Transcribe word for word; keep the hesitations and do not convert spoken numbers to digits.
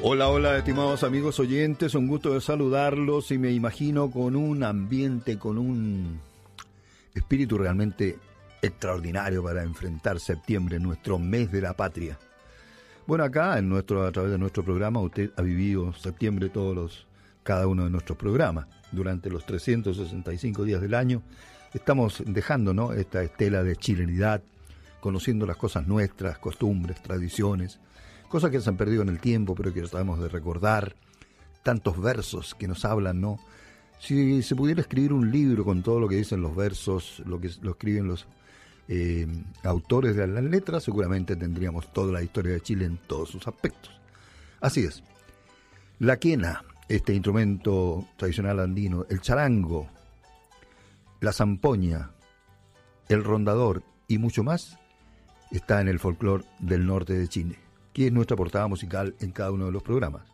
Hola, hola, estimados amigos oyentes, un gusto de saludarlos y me imagino con un ambiente, con un espíritu realmente extraordinario para enfrentar septiembre, nuestro mes de la patria. Bueno, acá en nuestro, a través de nuestro programa, usted ha vivido septiembre todos los, cada uno de nuestros programas. Durante los trescientos sesenta y cinco días del año estamos dejando, ¿no?, esta estela de chilenidad, conociendo las cosas nuestras, costumbres, tradiciones, cosas que se han perdido en el tiempo, pero que tratamos de recordar, tantos versos que nos hablan, ¿no? Si se pudiera escribir un libro con todo lo que dicen los versos, lo que lo escriben los eh, autores de las letras, seguramente tendríamos toda la historia de Chile en todos sus aspectos. Así es. La quena, este instrumento tradicional andino, el charango, la zampoña, el rondador y mucho más, está en el folclore del norte de Chile, que es nuestra portada musical en cada uno de los programas.